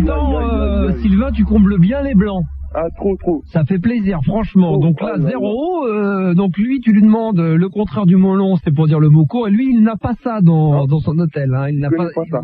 même temps, Sylvain, tu combles bien les blancs. Ah, trop. Ça fait plaisir, franchement. Donc là, 0. Donc lui, tu lui demandes le contraire du mot long, c'est pour dire le mot court. Et lui, il n'a pas ça dans son hôtel. Hein. Il n'a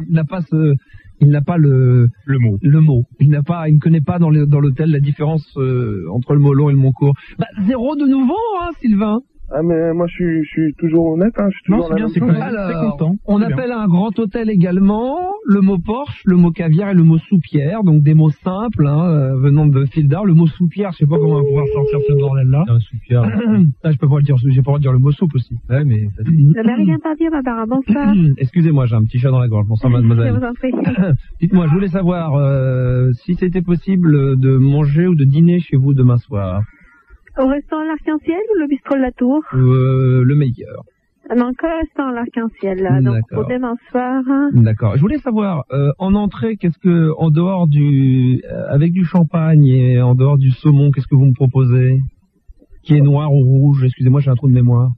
pas le mot. Il ne connaît pas dans l'hôtel la différence entre le mot long et le mot court. 0 de nouveau, hein, Sylvain. Ah, mais moi, je suis toujours honnête, hein. Je suis toujours content. On appelle à un grand hôtel également le mot Porsche, le mot caviar et le mot soupière. Donc des mots simples, hein, venant de Fildar. Le mot soupière, je sais pas comment on va pouvoir sortir ce bordel-là. Soupière. Je peux pas le dire, j'ai pas le droit de dire le mot soupe aussi. Ouais, mais... Vous n'avez rien à dire, Barbara, bonsoir. Excusez-moi, j'ai un petit chat dans la gorge. Bonsoir, mademoiselle. Je vous en prie. Dites-moi, je voulais savoir si c'était possible de manger ou de dîner chez vous demain soir. Au restaurant L'Arc-en-Ciel ou le bistrot de la Tour? Le meilleur. Donc, au restaurant L'Arc-en-Ciel, là. Donc, pour demain soir. D'accord. Je voulais savoir, en entrée, qu'est-ce que, en dehors avec du champagne et en dehors du saumon, qu'est-ce que vous me proposez? Qui est noir ou rouge? Excusez-moi, j'ai un trou de mémoire.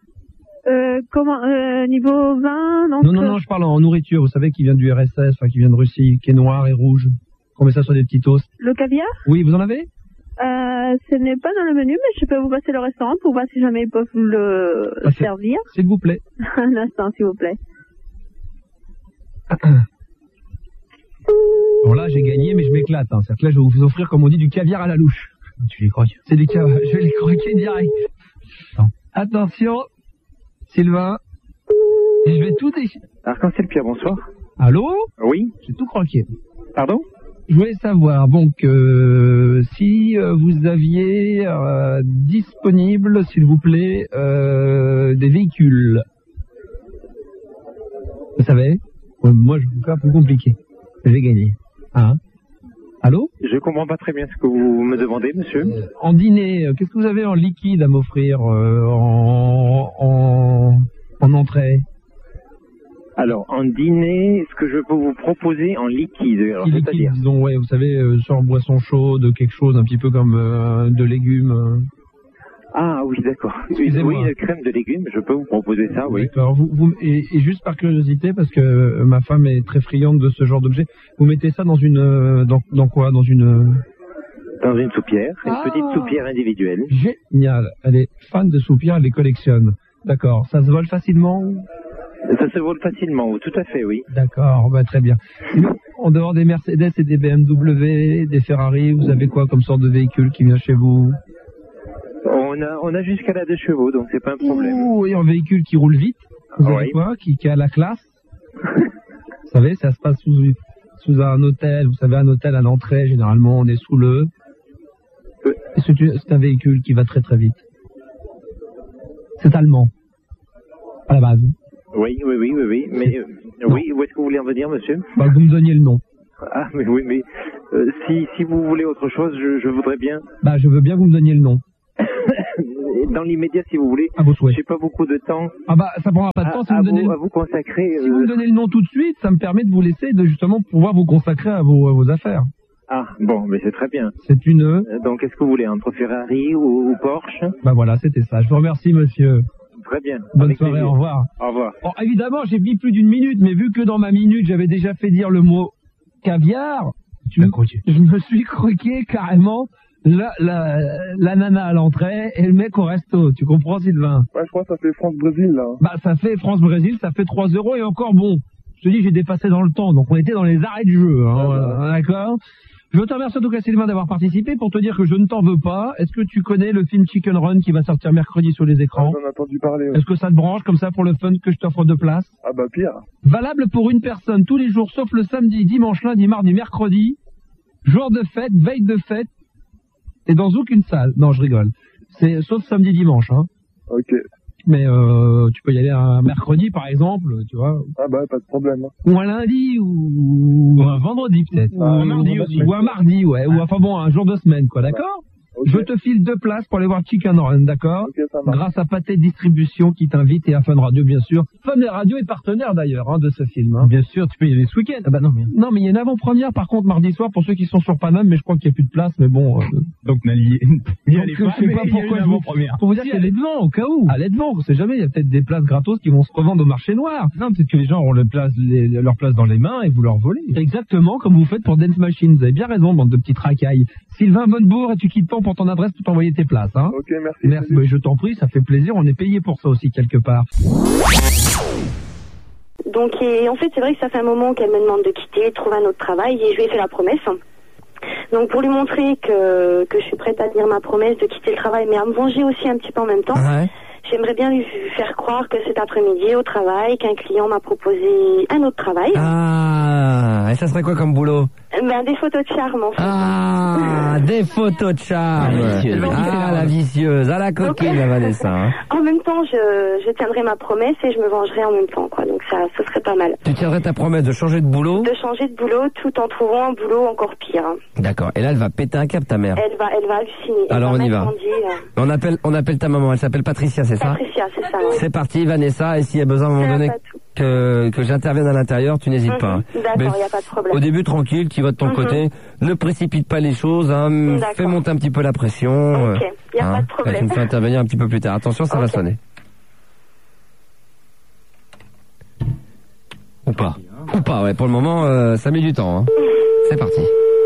Niveau vin, donc... Non, je parle en nourriture, vous savez, qui vient du RSS, enfin, qui vient de Russie, qui est noir et rouge. Qu'on met ça sur des petits toasts. Le caviar? Oui, vous en avez? Ce n'est pas dans le menu, mais je peux vous passer le restaurant pour voir si jamais ils peuvent le servir. S'il vous plaît. Un instant, s'il vous plaît. Bon, là, j'ai gagné, mais je m'éclate. Hein. C'est-à-dire que là, je vais vous offrir, comme on dit, du caviar à la louche. Tu les croques. C'est du caviar. Je vais les croquer direct. Non. Attention, Sylvain. Et je vais tout déchirer. Arc-en-Ciel Pierre, bonsoir. Allô? Oui. J'ai tout croqué. Pardon? Je voulais savoir, donc, si vous aviez disponible, s'il vous plaît, des véhicules. Vous savez, moi, je vais faire plus compliqué. J'ai gagné. Hein? Allô? Je comprends pas très bien ce que vous me demandez, monsieur. En dîner, qu'est-ce que vous avez en liquide à m'offrir en entrée? Alors, en dîner, ce que je peux vous proposer en liquide, alors c'est-à-dire, disons, ouais, vous savez, sur boisson chaude, quelque chose un petit peu comme de légumes. Ah oui, d'accord. Oui, une crème de légumes, je peux vous proposer ça, oui. D'accord. Et juste par curiosité, parce que ma femme est très friande de ce genre d'objet, vous mettez ça dans dans quoi? Dans une soupière, une petite soupière individuelle. Génial. Elle est fan de soupières, elle les collectionne. D'accord. Ça se vole facilement? Ça se vole facilement, tout à fait, oui. D'accord, très bien. En dehors des Mercedes et des BMW, des Ferrari, vous avez quoi comme sorte de véhicule qui vient chez vous? On a jusqu'à la 2 chevaux, donc c'est pas un problème. Ouh, et un véhicule qui roule vite, vous avez quoi, qui a la classe? Vous savez, ça se passe sous un hôtel, vous savez, un hôtel à l'entrée, généralement on est sous le... C'est un véhicule qui va très très vite. C'est allemand, à la base. Oui. Mais oui, où est-ce que vous voulez en venir, monsieur? Vous me donniez le nom. Ah, mais oui, mais si vous voulez autre chose, je voudrais bien. Je veux bien que vous me donniez le nom. Dans l'immédiat, si vous voulez. À vos souhaits. J'ai pas beaucoup de temps. Ça prendra pas de temps si vous me donnez. À vous consacrer. Si vous me donnez le nom tout de suite, ça me permet de vous laisser de justement pouvoir vous consacrer à vos affaires. Ah, bon, mais c'est très bien. C'est une... Donc, est-ce que vous voulez entre Ferrari ou Porsche? Voilà, c'était ça. Je vous remercie, monsieur. Très bien. Bonne soirée, au revoir. Au revoir. Bon, évidemment, j'ai mis plus d'une minute, mais vu que dans ma minute, j'avais déjà fait dire le mot caviar, je me suis croqué carrément la nana à l'entrée et le mec au resto. Tu comprends, Sylvain? Ouais, je crois que ça fait France-Brésil, là. Ça fait France-Brésil, ça fait 3 € et encore bon. Je te dis, j'ai dépassé dans le temps, donc on était dans les arrêts de jeu, hein, d'accord? Je te remercie en tout cas, Sylvain, d'avoir participé pour te dire que je ne t'en veux pas. Est-ce que tu connais le film Chicken Run qui va sortir mercredi sur les écrans? J'en ai entendu parler. Est-ce que ça te branche comme ça pour le fun que je t'offre 2 places? Pire. Valable pour une personne tous les jours sauf le samedi, dimanche, lundi, mardi, mercredi. Jour de fête, veille de fête. Et dans aucune salle. Non, je rigole. C'est sauf samedi, dimanche, hein. Ok. Mais tu peux y aller un mercredi, par exemple, tu vois. Pas de problème. Ou un lundi, ou un vendredi, peut-être. Ou un mardi aussi. Ou un mardi, ouais. Ou enfin bon, un jour de semaine, quoi, d'accord? Je te file 2 places pour aller voir Chicken Run, d'accord? Ok, ça marche. Grâce à Pâté Distribution qui t'invite et à Fun Radio, bien sûr. Fun Radio est partenaire d'ailleurs de ce film. Hein. Bien sûr, tu peux y aller ce week-end. Ah bah non, mais... Non, mais il y a une avant-première par contre mardi soir pour ceux qui sont sur Paname, mais je crois qu'il n'y a plus de place, mais bon. Donc n'y allez pas, je sais pas pourquoi je vous première. Pour vous dire qu'elle est devant, au cas où. Elle est devant, on sait jamais, il y a peut-être des places gratos qui vont se revendre au marché noir. Non, peut-être que les gens auront leur place dans les mains et vous leur volez. Exactement, comme vous faites pour Dance Machine. Vous avez bien raison, bande de petites racailles. Sylvain Bonnebourg, et tu quittes pas pour ton adresse pour t'envoyer tes places, hein. Ok, merci. Merci, mais je t'en prie, ça fait plaisir, on est payé pour ça aussi quelque part. Donc, et en fait, c'est vrai que ça fait un moment qu'elle me demande de quitter, de trouver un autre travail, et je lui ai fait la promesse. Donc, pour lui montrer que je suis prête à tenir ma promesse de quitter le travail, mais à me venger aussi un petit peu en même temps, j'aimerais bien lui faire croire que cet après-midi, au travail, qu'un client m'a proposé un autre travail. Ah, et ça serait quoi comme boulot? Ben, des photos de charme, en fait. Ah, des photos de charme. La vicieuse, la coquine, la Vanessa. Hein. En même temps, je tiendrai ma promesse et je me vengerai en même temps, quoi. Donc ça, ce serait pas mal. Tu tiendrais ta promesse de changer de boulot? De changer de boulot tout en trouvant un boulot encore pire. Hein. D'accord. Et là, elle va péter un câble, ta mère. Elle va halluciner. Alors on y va. On appelle ta maman. Elle s'appelle Patricia, c'est ça? Patricia, c'est ça. Ouais. C'est parti, Vanessa. Et s'il y a besoin à un moment donné que j'intervienne à l'intérieur, tu n'hésites pas. Hein. D'accord, il n'y a pas de problème. Au début, tranquille, tu vas de ton côté. Ne précipite pas les choses. Hein. Fais monter un petit peu la pression. Ok, il n'y a pas de problème. Tu me fais intervenir un petit peu plus tard. Attention, ça va sonner. Ou pas. Ou pas, ouais. Pour le moment, ça met du temps. Hein. C'est parti.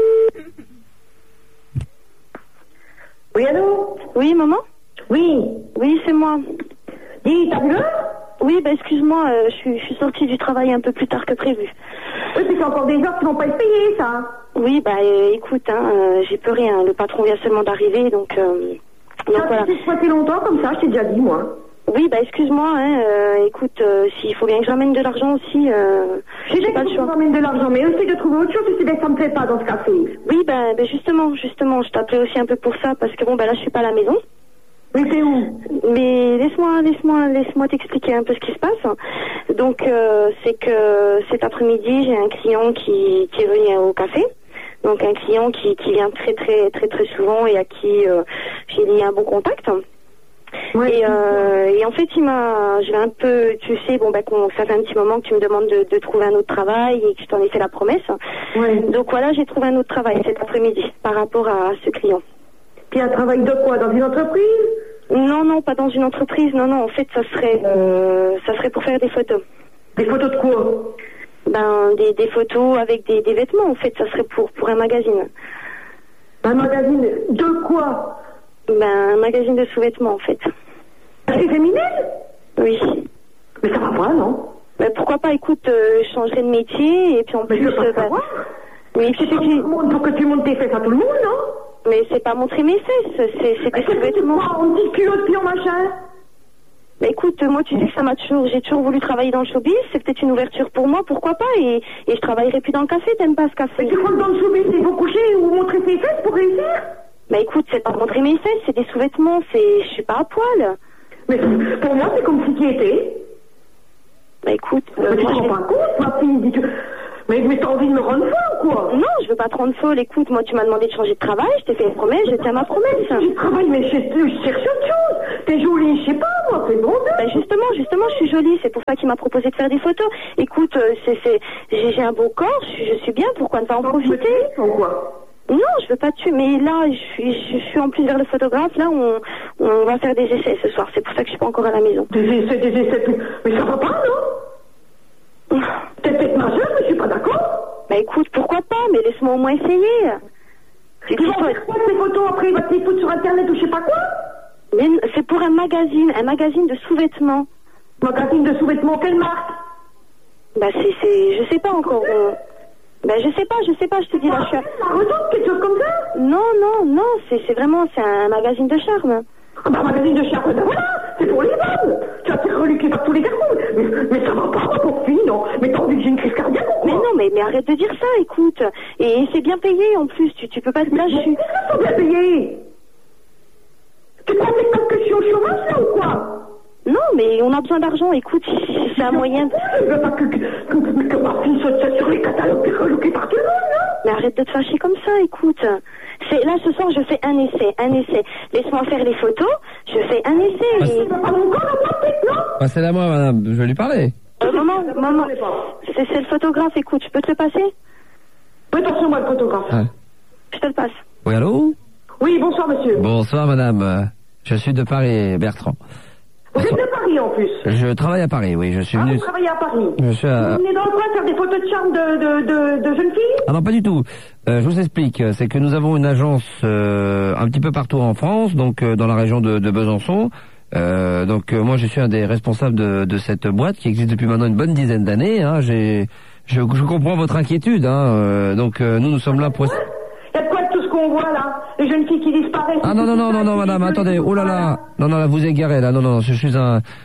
Oui, allô? Oui, maman? Oui. Oui, c'est moi. Dis, t'as vu l'heure? Oui, bah excuse-moi, je suis sortie du travail un peu plus tard que prévu. Oui, c'est encore des heures qui vont pas être payées, ça. Oui, bah écoute, j'y peux rien. Le patron vient seulement d'arriver, donc voilà. Tu t'es longtemps comme ça, je t'ai déjà dit, moi. Oui, bah excuse-moi, écoute, s'il faut bien que je ramène de l'argent aussi, j'ai pas le choix. Je ramène de l'argent, mais aussi de trouver autre chose, tu sais bien que ça me plaît pas dans ce café. Oui, bah justement, je t'appelais aussi un peu pour ça, parce que bon, bah là, je suis pas à la maison. Oui, t'es où? Mais laisse-moi t'expliquer un peu ce qui se passe. Donc, c'est que cet après-midi, j'ai un client qui est venu au café. Donc, un client qui vient très souvent et à qui j'ai lié un bon contact. Ouais. Et en fait, je l'ai un peu, tu sais, ça fait un petit moment que tu me demandes de trouver un autre travail et que je t'en ai fait la promesse. Ouais. Donc voilà, j'ai trouvé un autre travail cet après-midi par rapport à ce client. Puis un travail de quoi? Dans une entreprise? Non, pas dans une entreprise. Non, en fait, ça serait pour faire des photos. Des photos de quoi? Ben, des photos avec des vêtements, en fait, ça serait pour un magazine. Un magazine de quoi? Ben, un magazine de sous-vêtements, en fait. C'est féminin? Oui. Mais ça va pas, non? Ben, pourquoi pas, écoute, je changerai de métier, et puis en plus... Mais je veux pas savoir. Mais c'est tout le monde pour que tu montes tes fesses à tout le monde, non? Mais c'est pas montrer mes fesses, c'est des sous-vêtements. On dit culotte puis en machin. Mais écoute, moi tu sais que j'ai toujours voulu travailler dans le showbiz, c'est peut-être une ouverture pour moi, pourquoi pas, et je travaillerai plus dans le café, t'aimes pas ce café? Mais tu crois que dans le showbiz il faut coucher ou montrer ses fesses pour réussir? Mais écoute, c'est pas montrer mes fesses, c'est des sous-vêtements, je suis pas à poil. Mais pour moi c'est comme si tu étais. Bah écoute... mais tu te rends pas compte, ma fille, dis-tu... Mais t'as envie de me rendre folle ou quoi? Non, je veux pas te rendre folle. Écoute, moi tu m'as demandé de changer de travail, je t'ai fait une promesse, je tiens ma promesse. Tu travailles, mais je cherche autre chose. T'es jolie, je sais pas, moi, c'est bon. Ben justement, je suis jolie, c'est pour ça qu'il m'a proposé de faire des photos. Écoute, j'ai un beau corps, je suis bien, pourquoi ne pas en profiter? Ou quoi? Non, je veux pas te tuer, mais là, je suis en plus vers le photographe, là, on va faire des essais ce soir, c'est pour ça que je suis pas encore à la maison. Des essais, mais ça va pas, non? T'es peut-être majeure, mais je suis pas d'accord. Bah écoute, pourquoi pas, mais laisse-moi au moins essayer. Tu vas faire quoi ces photos après, il va te les foutre sur internet ou je sais pas quoi? Mais c'est pour un magazine de sous-vêtements. Magazine de sous-vêtements, quelle marque? Bah je sais pas encore. Bah je sais pas, je te dis là, je suis... quelque chose comme ça? Non, c'est un magazine de charme. Ah bah magazine de charme, ben voilà, c'est pour les femmes. Tu vas te faire reluquer par tous les garçons. Mais ça va pas, pour fille, non. Mais t'as envie que j'ai une crise cardiaque ou quoi? Mais non, mais arrête de dire ça, écoute. Et c'est bien payé en plus, tu peux pas te lâcher. Mais c'est bien payé. Tu crois que parce que je suis au chômage là ou quoi? Non, mais on a besoin d'argent, écoute, c'est un moyen... Je veux pas que ma fille soit sur les catalogues et relookée par tout le monde, non? Mais arrête de te fâcher comme ça, écoute. là ce soir je fais un essai. Laisse-moi faire les photos, je fais un essai. Passez-la moi, madame, je vais lui parler. Maman, c'est le photographe, écoute, je peux te le passer? Oui, passez-moi le photographe. Ah. Je te le passe. Oui, allô? Oui, bonsoir monsieur. Bonsoir madame, je suis de Paris, Bertrand. Vous êtes de Paris en plus? Je travaille à Paris, oui, je suis venu... vous travaillez à Paris? Je suis à... Vous venez dans le coin faire des photos de charme de jeunes filles? Ah non, pas du tout. Je vous explique, c'est que nous avons une agence un petit peu partout en France, donc dans la région de Besançon. Moi je suis un des responsables de cette boîte qui existe depuis maintenant une bonne dizaine d'années. Hein. Je comprends votre inquiétude. Hein. Nous sommes là pour... Il y a de quoi de tout ce qu'on voit là? Les jeunes filles qui disparaissent. Ah non, madame, attendez, oh là là, non, là, vous égarez, là, non, je suis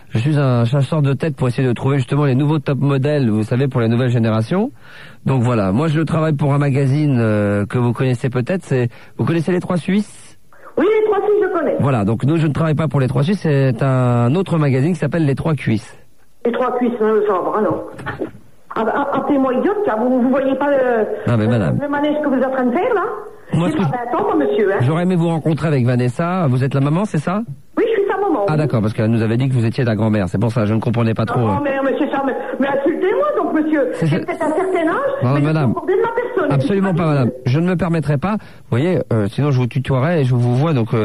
un chasseur de tête pour essayer de trouver justement les nouveaux top modèles, vous savez, pour les nouvelles générations. Donc voilà, moi je travaille pour un magazine que vous connaissez peut-être, vous connaissez les Trois Suisses? Oui, les Trois Suisses, je connais. Voilà, donc nous je ne travaille pas pour les Trois Suisses, c'est un autre magazine qui s'appelle les Trois Cuisses. Les Trois Cuisses, ça va, non. Appelez-moi idiote, car vous voyez pas le manège que vous êtes en train de faire, là? Moi, c'est pas 20 ans, moi, monsieur, hein. J'aurais aimé vous rencontrer avec Vanessa. Vous êtes la maman, c'est ça? Oui, je suis sa maman. Ah, d'accord, parce qu'elle nous avait dit que vous étiez la grand-mère. C'est pour ça, je ne comprenais pas trop. Oh, monsieur Charles, mais insultez-moi, donc, monsieur. J'ai peut-être un certain âge, non, mais madame. je suis de ma personne. Absolument pas, madame. Je ne me permettrai pas. Vous voyez, sinon je vous tutoierai et je vous vois, donc...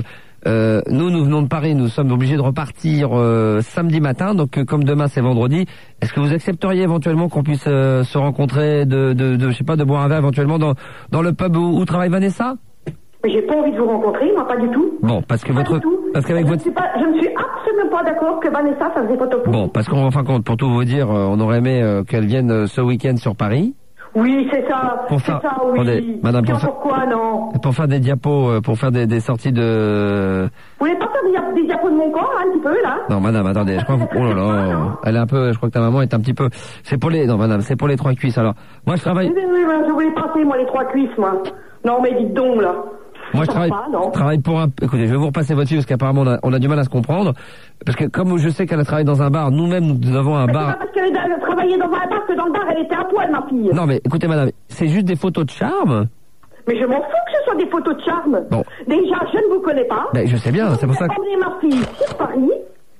nous venons de Paris, nous sommes obligés de repartir samedi matin, donc comme demain c'est vendredi, est-ce que vous accepteriez éventuellement qu'on puisse se rencontrer, je sais pas, de boire un verre éventuellement dans le pub où travaille Vanessa? Mais j'ai pas envie de vous rencontrer, moi pas du tout. Bon, parce qu'avec votre... Je ne suis absolument pas d'accord que Vanessa fasse des photos. Bon, parce qu'en fin de compte, pour tout vous dire, on aurait aimé qu'elle vienne ce week-end sur Paris. Oui, c'est ça. Oui. Attendez, madame, pourquoi non? Pour faire des diapos, pour faire des sorties de... Vous voulez pas faire des diapos de mon corps, un petit peu, là? Non, madame, attendez, je crois que... Oh là là, elle est un peu... Je crois que ta maman est un petit peu... Non, madame, c'est pour les Trois Cuisses, alors. Moi, je travaille... Oui, je voulais passer, moi, les Trois Cuisses, moi. Non, mais dites donc, là. Moi, je travaille pour un... Écoutez, je vais vous repasser votre fille, parce qu'apparemment, on a du mal à se comprendre. Parce que comme je sais qu'elle a travaillé dans un bar, nous-mêmes, nous avons un bar... C'est pas parce qu'elle a travaillé dans un bar que dans le bar, elle était à poil, ma fille. Non, mais écoutez, madame, c'est juste des photos de charme. Mais je m'en fous que ce soit des photos de charme. Bon. Déjà, je ne vous connais pas. Ben, je sais bien, c'est pour ça que... J'ai emmené ma fille sur Paris.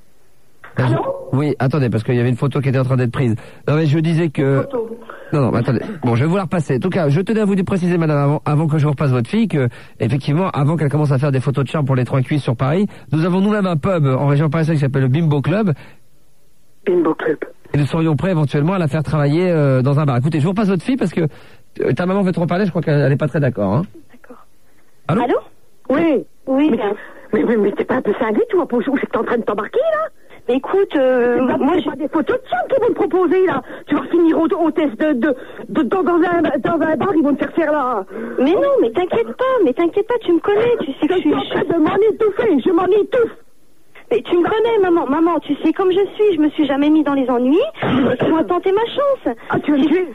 Oui, attendez, parce qu'il y avait une photo qui était en train d'être prise. Non, mais je disais que... Non, attendez. Bon, je vais vous la repasser. En tout cas, je tenais à vous préciser, madame, avant que je vous repasse votre fille, que, effectivement, avant qu'elle commence à faire des photos de charme pour les Trois Cuisses sur Paris, nous avons nous-mêmes un pub en région parisienne qui s'appelle le Bimbo Club. Bimbo Club. Et nous serions prêts éventuellement à la faire travailler dans un bar. Écoutez, je vous repasse votre fille parce que ta maman veut trop parler, je crois qu'elle n'est pas très d'accord. Hein. D'accord. Allô? Oui. Mais t'es pas un peu cinglé, toi, pour où c'est que t'es en train de t'embarquer, là? Écoute, moi j'ai pas des photos de charme qu'ils vont te proposer là. Tu vas finir au test dans un bar, ils vont te faire là. Mais non, mais t'inquiète pas, tu me connais, tu sais que je suis... Je m'en étouffe. Mais tu me connais, maman, tu sais comme je me suis jamais mis dans les ennuis. Laisse-moi tenter ma chance. Ah, tu vas me tuer.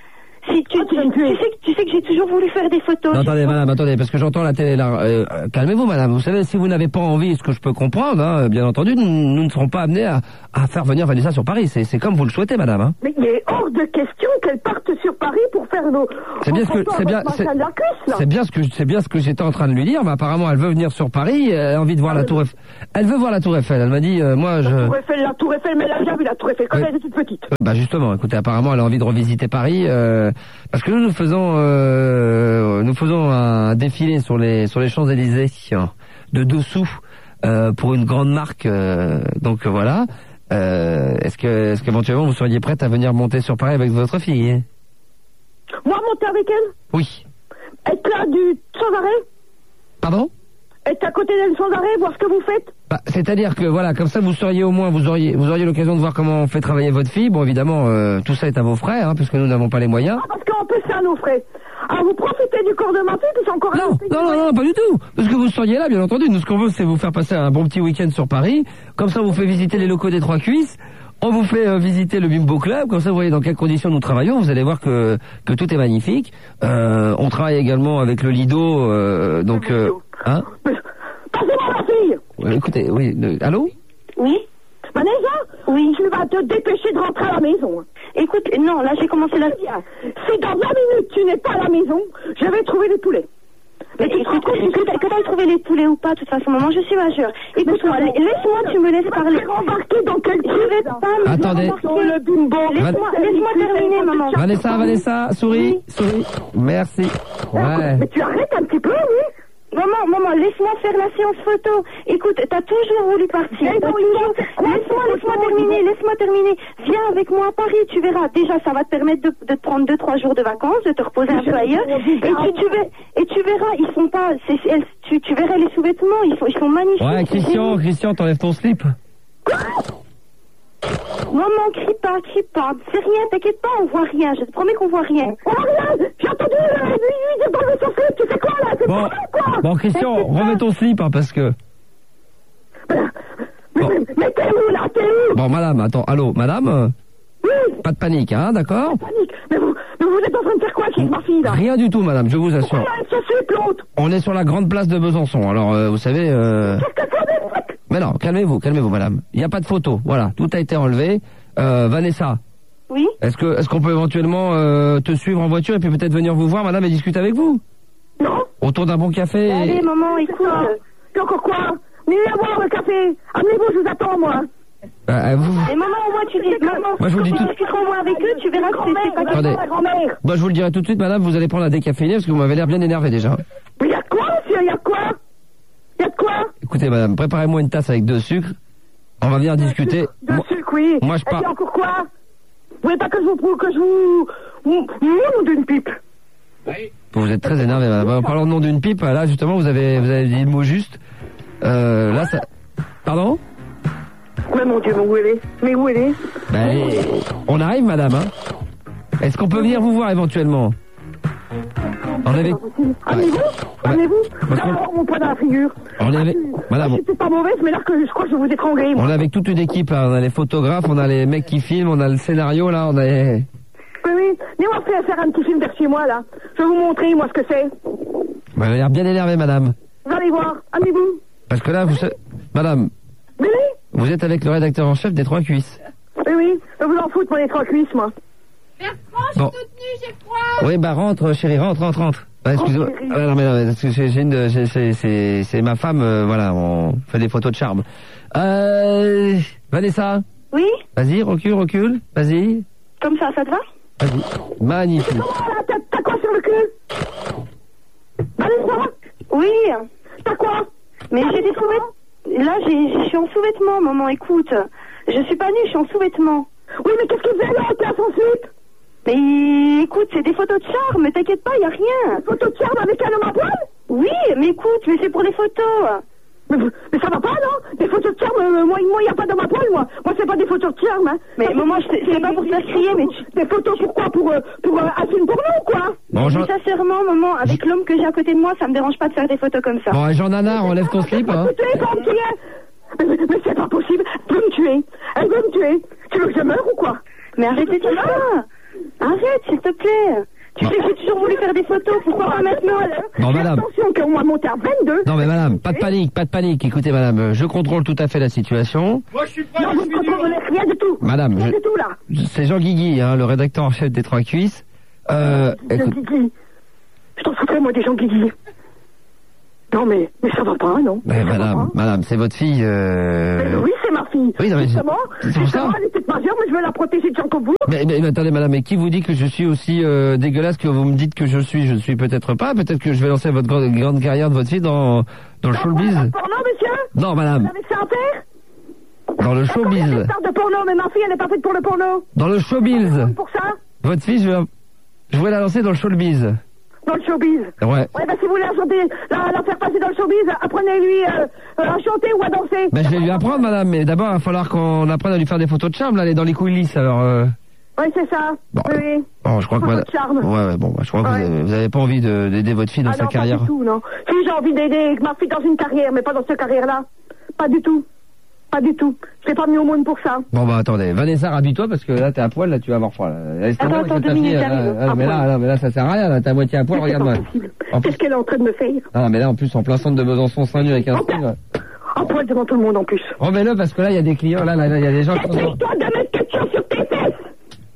Tu sais que j'ai toujours voulu faire des photos. Non, attendez, madame, parce que j'entends la télé là. Calmez-vous, madame. Vous savez, si vous n'avez pas envie, ce que je peux comprendre, hein, bien entendu, nous ne serons pas amenés à faire venir Vanessa sur Paris. C'est comme vous le souhaitez, madame. Hein. Mais il est hors de question qu'elle parte sur Paris pour faire nos... C'est bien ce que j'étais en train de lui dire, mais apparemment elle veut venir sur Paris, elle a envie de voir la Tour Eiffel. Elle veut voir la Tour Eiffel. Elle m'a dit, La Tour Eiffel, mais elle a déjà vu la Tour Eiffel quand elle était toute petite. Bah justement, écoutez, apparemment elle a envie de revisiter Paris. Parce que nous faisons un défilé sur les Champs-Élysées de dessous pour une grande marque. Donc voilà. Est-ce qu'éventuellement vous seriez prête à venir monter sur Paris avec votre fille? Moi monter avec elle? Oui. Être là sans arrêt? Pardon? Être à côté d'elle sans arrêt, voir ce que vous faites? C'est-à-dire que voilà, comme ça vous seriez au moins, vous auriez l'occasion de voir comment on fait travailler votre fille. Bon, évidemment, tout ça est à vos frais, hein, puisque nous n'avons pas les moyens. Ah, parce qu'on peut faire nos frais. Alors vous profitez du corps de ma fille, puis c'est encore... Non, pas du tout. Parce que vous seriez là, bien entendu. Nous, ce qu'on veut, c'est vous faire passer un bon petit week-end sur Paris. Comme ça, on vous fait visiter les locaux des Trois Cuisses. On vous fait visiter le Bimbo Club. Comme ça, vous voyez dans quelles conditions nous travaillons. Vous allez voir que tout est magnifique. On travaille également avec le Lido, hein? Passez-moi ma fille! Écoutez, oui. Allô? Oui? Vanessa? Oui. Tu vas te dépêcher de rentrer à la maison. Écoute, non, là j'ai commencé la... Si dans 20 minutes tu n'es pas à la maison, je vais trouver les poulets. Mais écoute, que t'ailles trouver les poulets ou pas, de toute façon, maman, je suis majeure. Écoute-moi, laisse-moi, tu me laisses parler. Dans quel Je vais pas me Attendez. faire embarquer. Laisse-moi terminer, maman. Vanessa, souris. Merci. Ouais. Mais tu arrêtes un petit peu, oui. Maman, laisse-moi faire la séance photo. Écoute, t'as toujours voulu partir. Laisse-moi terminer. Viens avec moi à Paris, tu verras. Déjà, ça va te permettre de te prendre 2-3 jours de vacances, de te reposer un peu ailleurs. Et tu verras, ils sont pas, tu verras les sous-vêtements, ils sont magnifiques. Ouais, Christian, t'enlèves ton slip. Maman, crie pas. C'est rien, t'inquiète pas, on voit rien. Je te promets qu'on voit rien. On voit rien. J'ai entendu lui d'enlever son slip. Tu fais quoi, là? C'est pas quoi? Bon, Christian, remets ton slip, hein, parce que... Mais t'es où, là? T'es où? Bon, madame, attends, allô, madame? Oui. Pas de panique, hein, d'accord? Pas de panique. Mais vous êtes en train de faire quoi avec ma fille, là? Rien du tout, madame, je vous assure. Pourquoi elle se slip, l'autre? On est sur la grande place de Besançon, alors, vous savez... Qu'est-ce que c'est des trucs? Mais non, calmez-vous, madame. Il n'y a pas de photo, voilà, tout a été enlevé. Vanessa. Oui. Est-ce qu'on peut éventuellement te suivre en voiture et puis peut-être venir vous voir, madame, et discuter avec vous? Non. Autour d'un bon café. Allez, maman, écoute. T'es encore quoi? Venez boire le café. Amenez-vous, je vous attends, moi. Vous... Et maman, moi, tu dis, maman, moi, je vous le dis tout. Tu seras moi avec eux, tu verras que c'est pas Attendez. Grand-mère. Moi, je vous le dirai tout de suite, madame, vous allez prendre la décaféinée parce que vous m'avez l'air bien énervé déjà. Mais y a quoi, monsieur? Y a quoi? Écoutez, madame, préparez-moi une tasse avec 2 sucres. On va venir discuter. De sucre, oui. Moi, je pars. Et puis encore quoi? Vous voulez pas que je vous moule d'une pipe? Vous êtes très énervé, madame. En parlant de nom d'une pipe, là, justement, vous avez dit le mot juste. Là, ça... Pardon? Mais mon Dieu, mais où elle est? Ben, on arrive, madame, hein. Est-ce qu'on peut venir vous voir éventuellement? On avait... Amenez-vous. D'abord, mon poing dans la figure. On est avec... Madame... Je suis pas mauvaise, mais là, je crois que je vais vous étrangler, moi. On est avec toute une équipe, là. On a les photographes, on a les mecs qui filment, on a le scénario, là, on a... Oui. Venez-moi faire un petit film vers chez moi, là. Je vais vous montrer, moi, ce que c'est. Vous avez l'air bien énervé, madame. Vous allez voir. Amenez-vous. Parce que là, vous... Madame... Oui. Vous êtes avec le rédacteur en chef des 3 cuisses. Oui. Je vous en foutre, moi, les 3 cuisses, moi. Bon. J'ai froid. Oui, bah rentre, chérie, rentre. Ah, excusez-moi. Non, mais parce que c'est ma femme, voilà, on fait des photos de charme. Vanessa. Oui. Vas-y, recule, vas-y. Comme ça te va? Vas-y. Magnifique. T'as quoi sur le cul? Vanessa? Oui. T'as quoi? Mais j'ai des sous-vêtements. Là, je suis en sous-vêtements, maman, écoute. Je suis pas nue, je suis en sous-vêtements. Oui, mais qu'est-ce que vous avez là, son slip? Mais écoute, c'est des photos de charme, t'inquiète pas, y a rien. Des photos de charme avec un homme à poil? Oui, mais écoute, mais c'est pour des photos. Mais ça va pas, non? Des photos de charme, moi, y a pas d'homme à poil, moi. Moi, c'est pas des photos de charme, hein. Mais maman, c'est pas pour te faire crier, mais... Des photos pourquoi? Pour un film porno, quoi? Bon, mais sincèrement, maman, avec l'homme que j'ai à côté de moi, ça me dérange pas de faire des photos comme ça. Bon, Jean Nana, enlève ton slip, hein. Mais c'est pas possible. Elle veut me tuer. Tu veux que je meure ou quoi? Mais arrêtez tout ça. Arrête, s'il te plaît. Tu sais que j'ai toujours voulu faire des photos, pourquoi pas maintenant? Bon, madame. Attention qu'on va monter à 22. Non, mais madame, pas de panique. Écoutez, madame, je contrôle tout à fait la situation. Moi, je suis prêt. Non, vous ne contrôlez rien du tout. Madame, rien du tout, là. C'est Jean Guigui, hein, le rédacteur en chef des 3 cuisses. Jean Guigui. Je t'en foutrais, moi, des Jean Guigui. Non, mais ça va pas, non? Mais madame, c'est votre fille, Oui, c'est ma fille. Oui, non, mais justement, c'est pour ça. Elle est peut-être majeure, mais je vais la protéger de gens comme vous. Mais attendez, madame, mais qui vous dit que je suis aussi dégueulasse que vous me dites que je suis? Je ne suis peut-être pas. Peut-être que je vais lancer votre grande carrière de votre fille dans le showbiz. Porno, monsieur? Non, madame. Vous avez ça à faire? Dans le showbiz. Elle est de porno, mais ma fille, elle est pas faite pour le porno. Dans le showbiz. Pour ça? Votre fille, je vais la lancer dans le showbiz. Dans le showbiz? Ouais. Ouais, bah si vous voulez la faire passer dans le showbiz, apprenez-lui à chanter ou à danser. Ben je vais lui apprendre, madame, mais d'abord il va falloir qu'on apprenne à lui faire des photos de charme, là, elle est dans les coulisses, alors... Oui, c'est ça. Bon, oui. Bon, je crois que madame... de charme. Ouais, bon, bah, je crois que vous avez pas envie d'aider votre fille dans sa carrière. Pas du tout, non. Si, j'ai envie d'aider ma fille dans une carrière, mais pas dans cette carrière-là. Pas du tout. Pas du tout. Je l'ai pas mis au monde pour ça. Bon, bah, attendez. Vanessa, rhabille-toi, parce que là, t'es à poil, là, tu vas avoir froid, là. Attends, 2 minutes, j'arrive. Mais là, ça sert à rien, là, t'es à moitié à poil, regarde-moi. Qu'est-ce qu'elle est en train de me faire? Ah, mais là, en plus, en plein centre de Besançon, seins nus avec un string. En poil devant tout le monde, en plus. Remets-le, parce que là, il y a des clients, là, il y a des gens qui sont... Toi de mettre quelque chose sur tes fesses!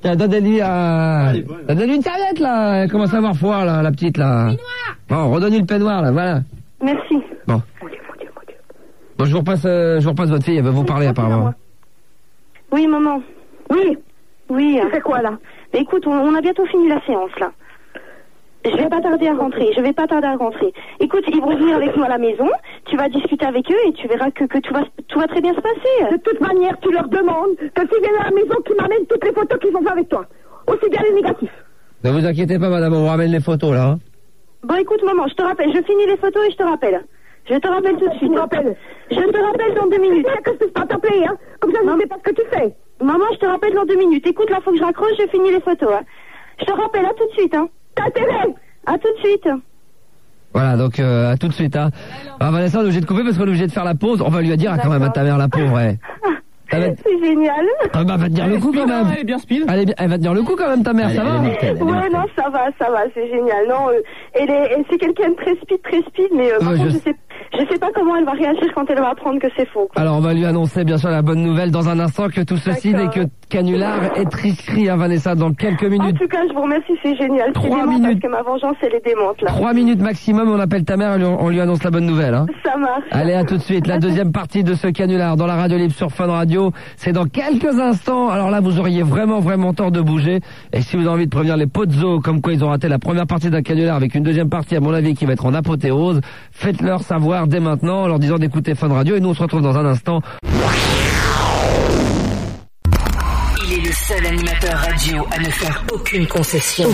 Tiens, donne-lui une serviette, là. Elle commence à avoir froid, là, la petite, là. Bon, redonne-lui le peignoir, là, voilà. Merci. Bon. Bon, je vous repasse votre fille, elle va vous parler, apparemment. Oui, maman. Oui. Oui. Tu fais quoi, là? Écoute, on a bientôt fini la séance, là. Je vais pas tarder à rentrer. Écoute, ils vont venir avec nous à la maison. Tu vas discuter avec eux et tu verras que tout va très bien se passer. De toute manière, tu leur demandes que s'ils viennent à la maison, qu'ils m'amènent toutes les photos qu'ils ont fait avec toi. Aussi bien les négatifs. Ne vous inquiétez pas, madame, on vous ramène les photos, là. Hein. Bon, écoute, maman, je te rappelle. Je finis les photos et je te rappelle. Je te rappelle tout de suite. Je te rappelle dans 2 minutes. C'est que je peux pas t'appeler, hein. Comme ça, je ne sais pas ce que tu fais. Maman, je te rappelle dans 2 minutes. Écoute, là, faut que je raccroche, je finis les photos, hein. Je te rappelle, à tout de suite, hein. T'as intérêt. À tout de suite. Voilà, donc à tout de suite. Hein. Ah, Vanessa, on est obligé de couper parce qu'on est obligé de faire la pause. On va lui dire quand même à ta mère, la pauvre. Ouais. C'est génial. Ah bah, va tenir le coup quand même. Elle est bien speed. Elle va tenir le coup quand même, ta mère, ça va. Ouais, non, ça va, c'est génial. Non, c'est quelqu'un de très speed, mais par contre, je sais pas comment elle va réagir quand elle va apprendre que c'est faux. Quoi. Alors, on va lui annoncer, bien sûr, la bonne nouvelle dans un instant que tout ceci n'est que canular est inscrit à Vanessa dans quelques minutes. En tout cas, je vous remercie, c'est génial. 3 minutes. Parce que ma vengeance, elle est démente, là. 3 minutes maximum, on appelle ta mère et on lui annonce la bonne nouvelle. Hein. Ça marche. Allez, à tout de suite. La deuxième partie de ce canular dans la radio libre sur Fun Radio, c'est dans quelques instants. Alors là, vous auriez vraiment tort de bouger. Et si vous avez envie de prévenir les potes zoo, comme quoi ils ont raté la première partie d'un canular avec une deuxième partie, à mon avis, qui va être en apothéose, faites-leur savoir dès maintenant en leur disant d'écouter Fun Radio. Et nous, on se retrouve dans un instant. Il est le seul animateur radio à ne faire aucune concession.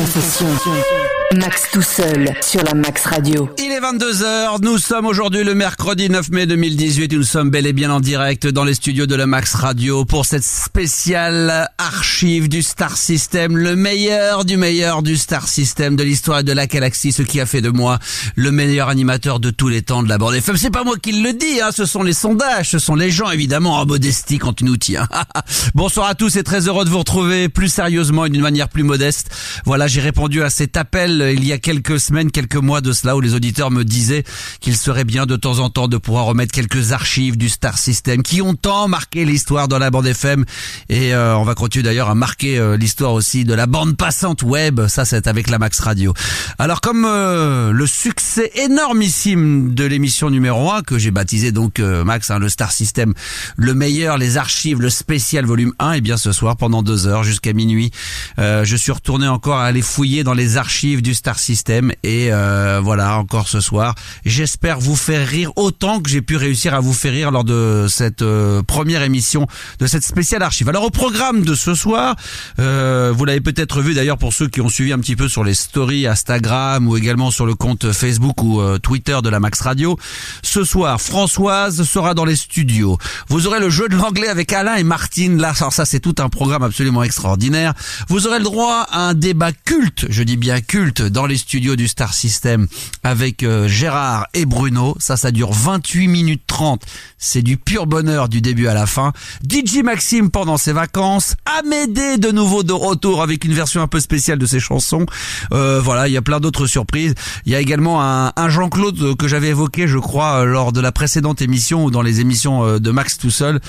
Max tout seul sur la Max Radio. Il est 22h, nous sommes aujourd'hui le mercredi 9 mai 2018 et nous sommes bel et bien en direct dans les studios de la Max Radio pour cette spéciale archive du Star System, le meilleur du Star System de l'histoire et de la galaxie, ce qui a fait de moi le meilleur animateur de tous les temps de la bande FM. C'est pas moi qui le dis, hein, ce sont les sondages, ce sont les gens évidemment en modestie quand tu nous tiens. Bonsoir à tous et très heureux de vous retrouver plus sérieusement et d'une manière plus modeste. Voilà, j'ai répondu à cet appel il y a quelques semaines, quelques mois de cela, où les auditeurs me disaient qu'il serait bien de temps en temps de pouvoir remettre quelques archives du Star System qui ont tant marqué l'histoire dans la bande FM et on va continuer d'ailleurs à marquer l'histoire aussi de la bande passante web. Ça, c'est avec la Max Radio. Alors comme le succès énormissime de l'émission numéro 1 que j'ai baptisé donc Max, hein, le Star System, le meilleur, les archives, le spécial volume 1, et bien ce soir pendant 2 heures jusqu'à minuit, je suis retourné encore à aller fouiller dans les archives du Star System et voilà, encore ce soir, j'espère vous faire rire autant que j'ai pu réussir à vous faire rire lors de cette première émission de cette spéciale archive. Alors au programme de ce soir, vous l'avez peut-être vu d'ailleurs pour ceux qui ont suivi un petit peu sur les stories Instagram ou également sur le compte Facebook ou Twitter de la Max Radio. Ce soir, Françoise sera dans les studios. Vous aurez le jeu de l'anglais avec Alain et Martine. Là, alors ça c'est tout un programme absolument extraordinaire. Vous aurez le droit à un débat culte, je dis bien culte, dans les studios du Star System avec Gérard et Bruno. Ça dure 28 minutes 30. C'est du pur bonheur du début à la fin. DJ Maxime pendant ses vacances. Amédée de nouveau de retour avec une version un peu spéciale de ses chansons. Voilà, il y a plein d'autres surprises. Il y a également un Jean-Claude que j'avais évoqué, je crois, lors de la précédente émission ou dans les émissions de Max tout seul.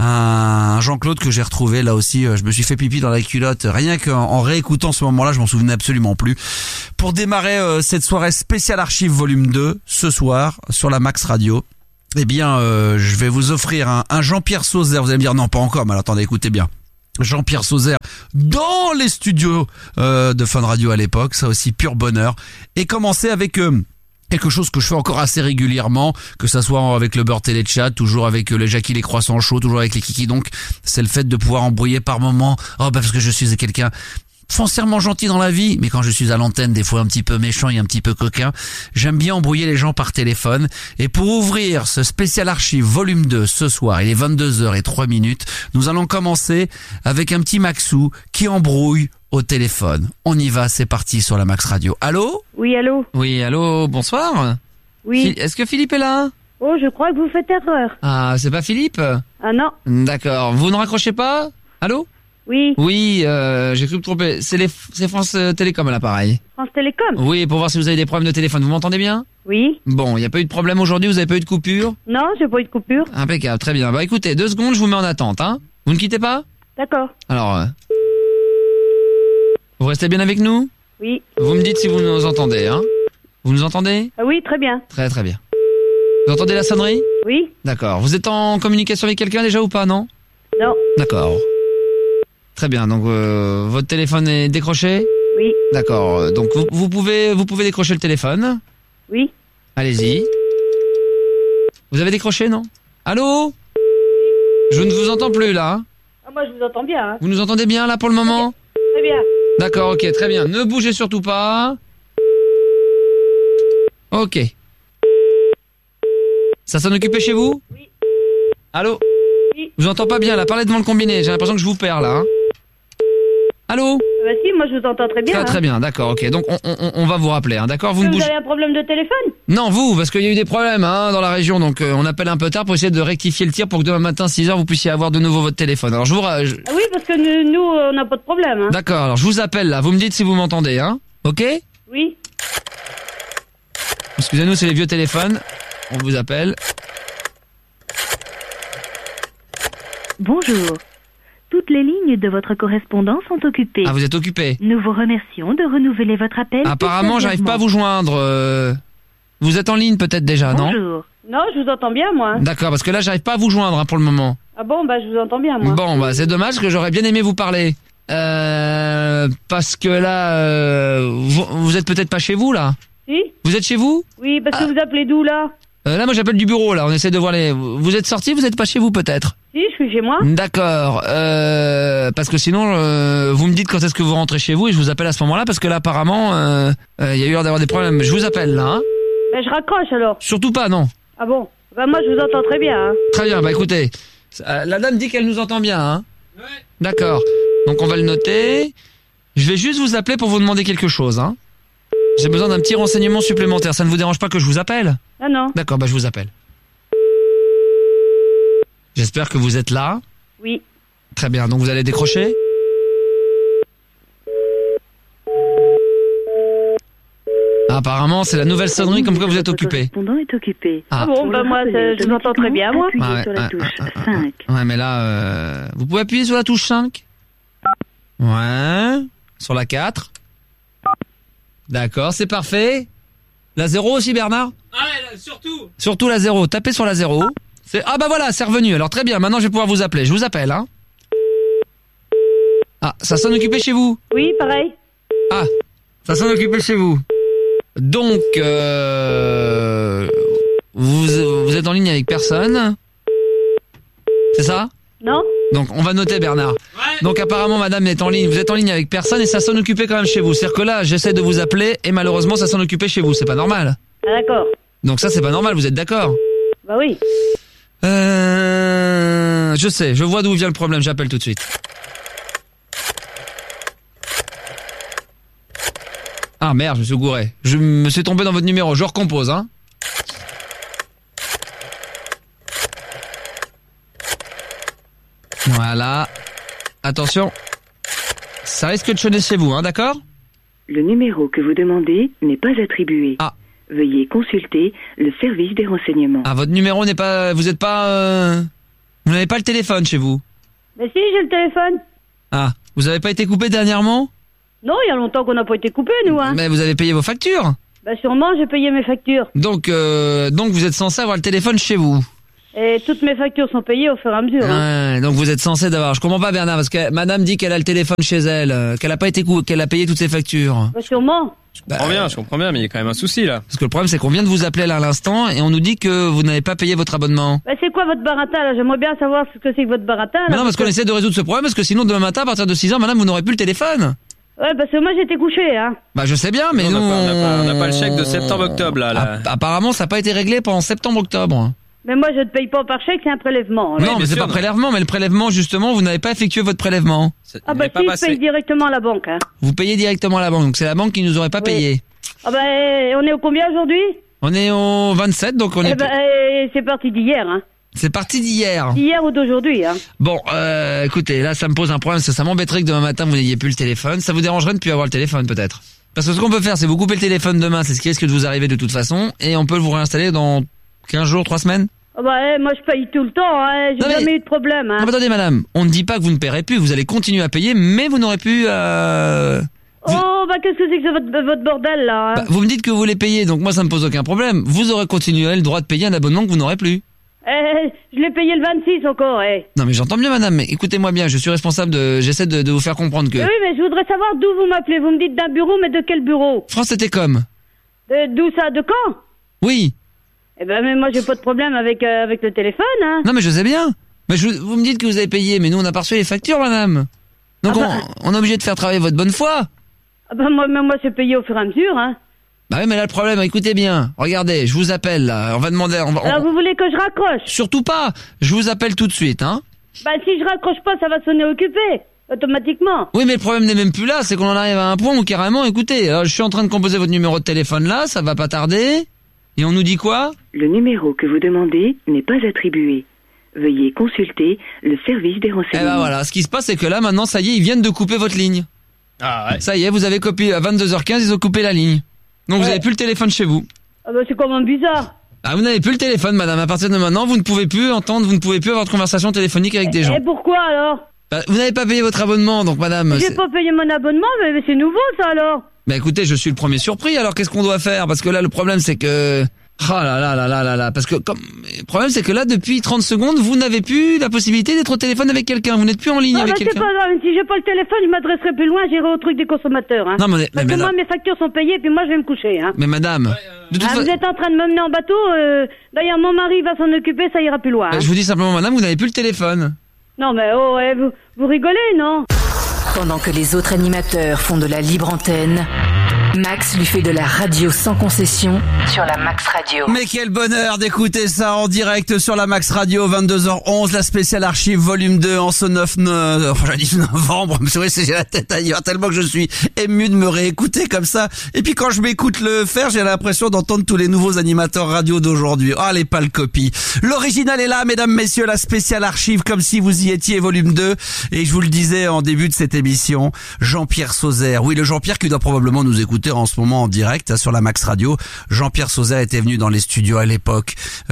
Un Jean-Claude que j'ai retrouvé là aussi. Je me suis fait pipi dans la culotte. Rien qu'en réécoutant ce moment-là, je m'en souvenais absolument plus. Pour démarrer cette soirée spéciale archive volume 2, ce soir, sur la Max Radio, eh bien, je vais vous offrir un Jean-Pierre Sauzère. Vous allez me dire, non, pas encore, mais alors, attendez, écoutez bien. Jean-Pierre Sauzère dans les studios de Fun Radio à l'époque, ça aussi, pur bonheur. Et commencer avec... quelque chose que je fais encore assez régulièrement, que ça soit avec le beurre téléchat, toujours avec les Jackie les croissants chauds, toujours avec les kiki, donc c'est le fait de pouvoir embrouiller par moment. Oh, parce que je suis quelqu'un foncièrement gentil dans la vie, mais quand je suis à l'antenne, des fois un petit peu méchant et un petit peu coquin. J'aime bien embrouiller les gens par téléphone. Et pour ouvrir ce spécial archive volume 2 ce soir, il est 22h03, nous allons commencer avec un petit Maxou qui embrouille au téléphone. On y va, c'est parti sur la Max Radio. Allô ? Oui, allô ? Oui, allô, bonsoir. Oui. Est-ce que Philippe est là ? Oh, je crois que vous faites erreur. Ah, c'est pas Philippe ? Ah non. D'accord. Vous ne raccrochez pas ? Allô ? Oui. Oui, j'ai cru me tromper. C'est France Télécom à l'appareil. France Télécom ? Oui, pour voir si vous avez des problèmes de téléphone. Vous m'entendez bien ? Oui. Bon, il n'y a pas eu de problème aujourd'hui, vous avez pas eu de coupure ? Non, j'ai pas eu de coupure. Impeccable, très bien. Bah écoutez, 2 secondes, je vous mets en attente, hein. Vous ne quittez pas ? D'accord. Alors... Vous restez bien avec nous? Oui. Vous me dites si vous nous entendez, hein? Vous nous entendez? Oui, très bien. Très très bien. Vous entendez la sonnerie? Oui. D'accord. Vous êtes en communication avec quelqu'un déjà ou pas, non? Non. D'accord. Très bien. Donc votre téléphone est décroché? Oui. D'accord. Donc vous pouvez décrocher le téléphone? Oui. Allez-y. Vous avez décroché, non? Allô? Je ne vous entends plus là. Hein. Ah, moi je vous entends bien. Hein. Vous nous entendez bien là pour le moment? Très bien. D'accord, ok, très bien. Ne bougez surtout pas. Ok. Ça s'en occupait chez vous? Oui. Allô? Oui. Je vous entends pas bien là, parlez devant le combiné, j'ai l'impression que je vous perds là. Hein. Allô? Bah si, moi je vous entends très bien. Très très bien, d'accord, ok. Donc on va vous rappeler, hein, d'accord? Vous ne Vous bougez... avez un problème de téléphone? Non, vous, parce qu'il y a eu des problèmes hein, dans la région, donc on appelle un peu tard pour essayer de rectifier le tir pour que demain matin 6h vous puissiez avoir de nouveau votre téléphone. Alors je vous... Ah oui, parce que nous on n'a pas de problème. Hein. D'accord, alors je vous appelle là, vous me dites si vous m'entendez, hein? Ok? Oui. Excusez-nous, c'est les vieux téléphones. On vous appelle. Bonjour. Toutes les lignes de votre correspondant sont occupées. Ah, vous êtes occupé? Nous vous remercions de renouveler votre appel. Apparemment, j'arrive pas à vous joindre. Vous êtes en ligne peut-être déjà, non? Bonjour. Non, je vous entends bien moi. D'accord, parce que là, j'arrive pas à vous joindre hein, pour le moment. Ah bon, bah je vous entends bien moi. Bon, bah c'est dommage que j'aurais bien aimé vous parler. Parce que là, vous êtes peut-être pas chez vous là? Si. Vous êtes chez vous? Oui, parce que vous appelez d'où là? Là, moi j'appelle du bureau là. On essaie de voir les. Vous êtes sorti? Vous êtes pas chez vous peut-être? Si, je suis chez moi. D'accord. Parce que sinon, vous me dites quand est-ce que vous rentrez chez vous et je vous appelle à ce moment-là parce que là apparemment, il y a eu l'air d'avoir des problèmes. Je vous appelle là. Hein. Bah je raccroche alors. Surtout pas, non. Ah bon? Bah moi je vous entends très bien. Hein. Très bien. Bah écoutez, la dame dit qu'elle nous entend bien. Hein. Ouais. D'accord. Donc on va le noter. Je vais juste vous appeler pour vous demander quelque chose. Hein. J'ai besoin d'un petit renseignement supplémentaire. Ça ne vous dérange pas que je vous appelle? Ah non. D'accord, bah je vous appelle. J'espère que vous êtes là. Oui. Très bien, donc vous allez décrocher? Apparemment, c'est la nouvelle sonnerie comme quoi vous êtes occupé. Le correspondant est occupé. Ah Bon, bah moi je vous entends très bien moi. Appuyez sur la touche 5. Ouais, mais là, vous pouvez appuyer sur la touche 5? Ouais. Sur la 4? D'accord, c'est parfait. La 0 aussi, Bernard? Ouais, surtout. Surtout la 0. Tapez sur la 0. Ah bah voilà, c'est revenu. Alors très bien, maintenant je vais pouvoir vous appeler. Je vous appelle, hein. Ah, ça s'en occupait chez vous? Oui, pareil. Ah, ça s'en occupait chez vous. Donc, vous êtes en ligne avec personne? C'est ça? Non. Donc, on va noter, Bernard. Ouais. Donc, apparemment, madame est en ligne. Vous êtes en ligne avec personne et ça s'en occupait quand même chez vous. C'est-à-dire que là, j'essaie de vous appeler et malheureusement, ça s'en occupait chez vous. C'est pas normal. Ah, d'accord. Donc ça, c'est pas normal. Vous êtes d'accord? Bah oui. Je sais. Je vois d'où vient le problème. J'appelle tout de suite. Ah merde, je me suis gouré. Je me suis trompé dans votre numéro. Je recompose, hein. Voilà. Attention. Ça risque de sonner chez vous, hein, d'accord? Le numéro que vous demandez n'est pas attribué. Ah. Veuillez consulter le service des renseignements. Ah, votre numéro n'est pas... Vous êtes pas... Vous n'avez pas le téléphone chez vous? Mais si, j'ai le téléphone. Ah. Vous avez pas été coupé dernièrement? Non, il y a longtemps qu'on n'a pas été coupé, nous, hein. Mais vous avez payé vos factures? Bah sûrement, j'ai payé mes factures. Donc vous êtes censé avoir le téléphone chez vous? Et toutes mes factures sont payées au fur et à mesure. Hein. Ouais, donc vous êtes censé d'avoir... Je comprends pas, Bernard, parce que madame dit qu'elle a le téléphone chez elle, qu'elle a pas été qu'elle a payé toutes ses factures. Bah sûrement. Je comprends bien, mais il y a quand même un souci, là. Parce que le problème, c'est qu'on vient de vous appeler là à l'instant et on nous dit que vous n'avez pas payé votre abonnement. Bah c'est quoi votre baratin, là? J'aimerais bien savoir ce que c'est que votre baratin, là. Mais non, parce qu'on essaie de résoudre ce problème, parce que sinon, demain matin, à partir de 6h, madame, vous n'aurez plus le téléphone. Ouais, parce que moi, j'étais couché, hein. Bah je sais bien, mais on nous... n'a pas le chèque de septembre-octobre, là. Apparemment, ça n'a pas été réglé pendant septembre-octobre. Mais moi, je ne paye pas par chèque, c'est un prélèvement. Non, mais c'est pas prélèvement, mais le prélèvement, justement, vous n'avez pas effectué votre prélèvement. Ah bah si, je paye directement à la banque, hein. Vous payez directement à la banque, donc c'est la banque qui nous aurait pas payé. Ah bah, on est au combien aujourd'hui? On est au 27, donc on est... c'est parti d'hier, hein. C'est parti d'hier. D'hier ou d'aujourd'hui, hein. Bon, écoutez, là, ça me pose un problème, parce que ça m'embêterait que demain matin, vous n'ayez plus le téléphone. Ça vous dérangerait de ne plus avoir le téléphone, peut-être? Parce que ce qu'on peut faire, c'est vous couper le téléphone demain, c'est ce qui risque de vous arriver de toute façon, et on peut vous réinstaller dans 15 jours, 3 semaines. Ah bah, moi, je paye tout le temps, hein. J'ai jamais eu de problème, hein. Non, mais attendez, madame. On ne dit pas que vous ne paierez plus. Vous allez continuer à payer, mais vous n'aurez plus, Oh, bah qu'est-ce que c'est que votre bordel, là? Bah, vous me dites que vous les payez, donc moi ça me pose aucun problème. Vous aurez continué le droit de payer un abonnement que vous n'aurez plus. Je l'ai payé le 26 encore, Non mais j'entends bien madame, mais écoutez-moi bien, je suis responsable j'essaie de vous faire comprendre que... Oui, mais je voudrais savoir d'où vous m'appelez. Vous me dites d'un bureau, mais de quel bureau? France Télécom. D'où ça? De Caen? Oui. Eh ben, mais moi j'ai pas de problème avec le téléphone, hein. Non mais je sais bien. Mais vous me dites que vous avez payé, mais nous on a pas reçu les factures madame. Donc on est obligé de faire travailler votre bonne foi. Ah bah moi c'est payé au fur et à mesure, hein. Bah oui, mais là le problème, écoutez bien. Regardez, je vous appelle là. On va demander. Alors vous voulez que je raccroche? Surtout pas. Je vous appelle tout de suite, hein. Bah si je raccroche pas, ça va sonner occupé automatiquement. Oui, mais le problème n'est même plus là. C'est qu'on en arrive à un point où carrément, écoutez, alors, je suis en train de composer votre numéro de téléphone là. Ça va pas tarder. Et on nous dit quoi? Le numéro que vous demandez n'est pas attribué. Veuillez consulter le service des renseignements. Eh ben voilà. Ce qui se passe, c'est que là maintenant, ça y est, ils viennent de couper votre ligne. Ah ouais. Ça y est, vous avez copié à 22h15, ils ont coupé la ligne. Donc vous avez plus le téléphone chez vous. Ah bah c'est quand même bizarre. Ah vous n'avez plus le téléphone madame, à partir de maintenant vous ne pouvez plus entendre, vous ne pouvez plus avoir de conversation téléphonique avec des gens. Et pourquoi alors? Bah, vous n'avez pas payé votre abonnement donc madame. J'ai pas payé mon abonnement mais c'est nouveau ça alors. Bah écoutez, je suis le premier surpris, alors qu'est-ce qu'on doit faire? Parce que là le problème c'est que... Oh là là là là là là, parce que le problème c'est que là depuis 30 secondes vous n'avez plus la possibilité d'être au téléphone avec quelqu'un, vous n'êtes plus en ligne avec quelqu'un. C'est pas grave, si j'ai pas le téléphone je m'adresserai plus loin, j'irai au truc des consommateurs, hein. Non mais parce que moi mes factures sont payées puis moi je vais me coucher, hein. Mais madame, de toute vous êtes en train de me mener en bateau, d'ailleurs mon mari va s'en occuper, ça ira plus loin, hein. Je vous dis simplement madame, vous n'avez plus le téléphone. Non mais vous rigolez, non? Pendant que les autres animateurs font de la libre antenne, Max lui fait de la radio sans concession sur la Max Radio. Mais quel bonheur d'écouter ça en direct sur la Max Radio, 22h11, la spéciale archive volume 2 en ce 9 novembre. C'est vrai, j'ai la tête ailleurs tellement que je suis ému de me réécouter comme ça. Et puis quand je m'écoute le faire, j'ai l'impression d'entendre tous les nouveaux animateurs radio d'aujourd'hui. Ah, les pâles copies. L'original est là, mesdames, messieurs, la spéciale archive comme si vous y étiez, volume 2. Et je vous le disais en début de cette émission, Jean-Pierre Sauzère. Oui, le Jean-Pierre qui doit probablement nous écouter en ce moment en direct sur la Max Radio. Jean-Pierre Sauzère était venu dans les studios à l'époque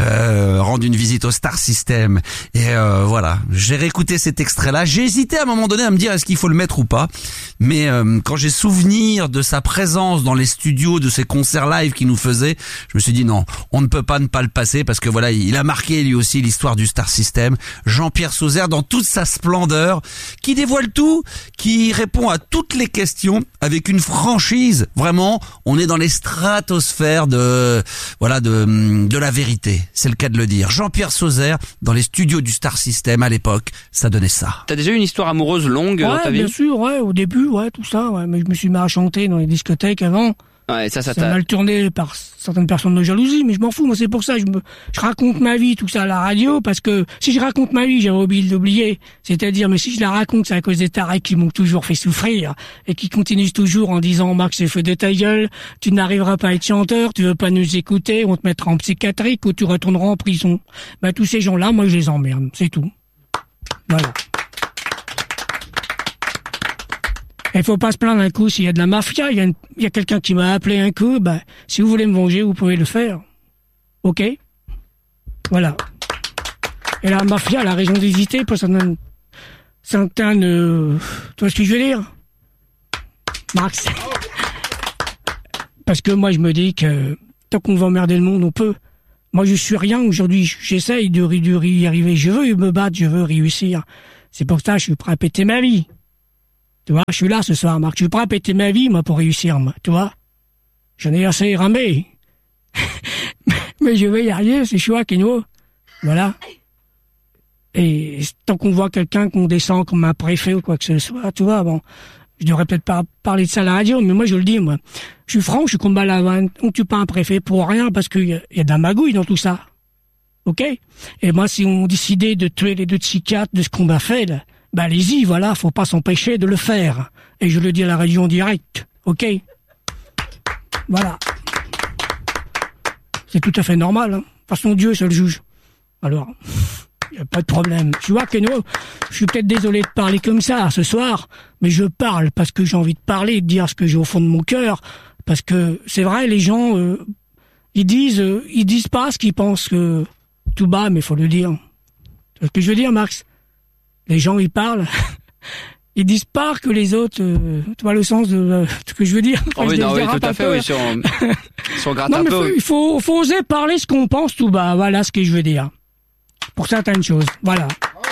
rendre une visite au Star System et voilà, j'ai réécouté cet extrait-là. J'ai hésité à un moment donné à me dire est-ce qu'il faut le mettre ou pas, mais quand j'ai souvenir de sa présence dans les studios, de ses concerts live qu'il nous faisait, je me suis dit non, on ne peut pas ne pas le passer parce que voilà, il a marqué lui aussi l'histoire du Star System. Jean-Pierre Sauzère dans toute sa splendeur, qui dévoile tout, qui répond à toutes les questions avec une franchise. Vraiment, on est dans les stratosphères de la vérité. C'est le cas de le dire. Jean-Pierre Sauzère, dans les studios du Star System à l'époque, ça donnait ça. T'as déjà eu une histoire amoureuse longue dans ta vie? Bien sûr, au début, tout ça, mais je me suis mis à chanter dans les discothèques avant. Ouais, ça a mal tourné par certaines personnes de jalousie, mais je m'en fous, moi c'est pour ça, je raconte ma vie, tout ça à la radio, parce que si je raconte ma vie, j'avais oublié de l'oublier, c'est-à-dire, mais si je la raconte, c'est à cause des tarés qui m'ont toujours fait souffrir, et qui continuent toujours en disant, Max, c'est feu de ta gueule, tu n'arriveras pas à être chanteur, tu veux pas nous écouter, on te mettra en psychiatrique, ou tu retourneras en prison. Tous ces gens-là, moi je les emmerde, c'est tout. Voilà. Il faut pas se plaindre un coup s'il y a de la mafia. Il y a quelqu'un qui m'a appelé un coup. Si vous voulez me venger, vous pouvez le faire. Ok? Voilà. Et la mafia, elle a raison d'hésiter pour certaines... Tu vois ce que je veux dire? Max. Parce que moi, je me dis que tant qu'on va emmerder le monde, on peut. Moi, je suis rien. Aujourd'hui, j'essaye de y arriver. Je veux me battre, je veux réussir. C'est pour ça que je suis prêt à péter ma vie. Tu vois, je suis là ce soir, Marc. Je suis prêt à péter ma vie, moi, pour réussir, moi. Tu vois? J'en ai assez ramé. Mais je vais y arriver, c'est choix, Keno. Voilà. Et tant qu'on voit quelqu'un qu'on descend comme un préfet ou quoi que ce soit, tu vois, bon, je devrais peut-être pas parler de ça à la radio, mais moi, je le dis, moi. Je suis franc, je suis comme Balavane. On tue pas un préfet pour rien, parce qu'il y a de la magouille dans tout ça. Ok? Et moi, si on décidait de tuer les deux psychiatres de ce qu'on m'a fait, là, allez-y, voilà, faut pas s'empêcher de le faire. Et je le dis à la radio en direct, ok? Voilà. C'est tout à fait normal, hein. De toute façon, Dieu, c'est le juge. Alors, y a pas de problème. Tu vois, Keno, je suis peut-être désolé de parler comme ça ce soir, mais je parle parce que j'ai envie de parler, de dire ce que j'ai au fond de mon cœur, parce que c'est vrai, les gens, ils disent pas ce qu'ils pensent tout bas, mais faut le dire. C'est ce que je veux dire, Max. Les gens, ils parlent, Ils disent pas que les autres, tu vois le sens de ce que je veux dire. Oh oui, non, oui, tout à fait, oui, si on gratte non, un mais peu. il faut oser parler ce qu'on pense tout bas, voilà ce que je veux dire. Pour certaines choses, voilà.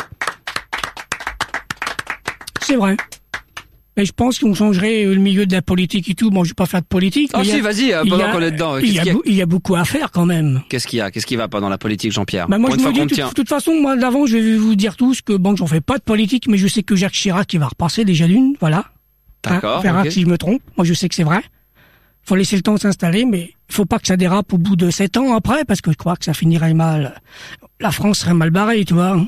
C'est vrai. Mais je pense qu'on changerait le milieu de la politique et tout. Bon, je vais pas faire de politique. Ah si, vas-y, pendant qu'on est dedans. Il y a beaucoup à faire quand même. Qu'est-ce qu'il y a? Qu'est-ce qui va pas dans la politique, Jean-Pierre? Bah moi, je me dis, de toute façon, moi, d'avant, je vais vous dire tous que bon, j'en fais pas de politique, mais je sais que Jacques Chirac, il va repasser déjà d'une, voilà. D'accord. On verra si je me trompe. Moi, je sais que c'est vrai. Faut laisser le temps de s'installer, mais il faut pas que ça dérape au bout de 7 ans après, parce que je crois que ça finirait mal. La France serait mal barrée, tu vois.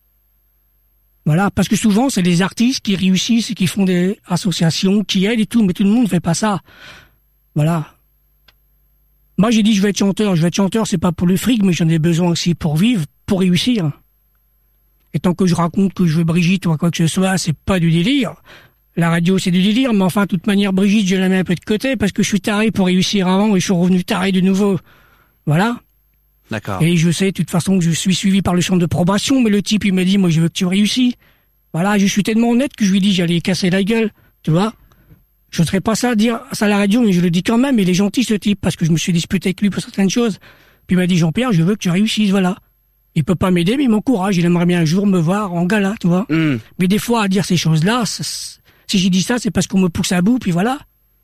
Voilà, parce que souvent, c'est des artistes qui réussissent et qui font des associations, qui aident et tout, mais tout le monde ne fait pas ça. Voilà. Moi, j'ai dit, je vais être chanteur. Je vais être chanteur, c'est pas pour le fric, mais j'en ai besoin aussi pour vivre, pour réussir. Et tant que je raconte que je veux Brigitte ou quoi que ce soit, c'est pas du délire. La radio, c'est du délire, mais enfin, de toute manière, Brigitte, je la mets un peu de côté parce que je suis taré pour réussir avant et je suis revenu taré de nouveau. Voilà. D'accord. Et je sais, de toute façon, que je suis suivi par le centre de probation, mais le type, il m'a dit, moi, je veux que tu réussis. Voilà, je suis tellement honnête que je lui dis, j'allais casser la gueule, tu vois. Je ne serais pas ça à dire ça à la radio, mais je le dis quand même, il est gentil, ce type, parce que je me suis disputé avec lui pour certaines choses. Puis il m'a dit, Jean-Pierre, je veux que tu réussisses, voilà. Il peut pas m'aider, mais il m'encourage, il aimerait bien un jour me voir en gala, tu vois. Mais des fois, à dire ces choses-là, si j'ai dit ça, c'est parce qu'on me pousse à bout, puis voilà.